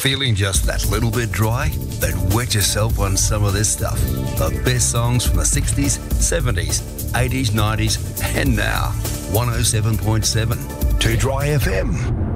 Feeling just that little bit dry? Then wet yourself on some of this stuff. The best songs from the 60s, 70s, 80s, 90s, and now. 107.7. 2 Dry FM.